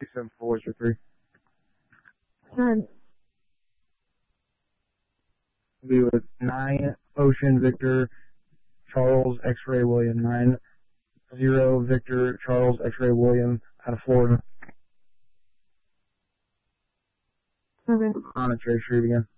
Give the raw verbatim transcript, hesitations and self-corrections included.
two seven four zero three. Ten. Be with nine Ocean Victor Charles X-Ray William. Nine zero Victor Charles X-Ray William out of Florida. Okay. On a Trey Street again.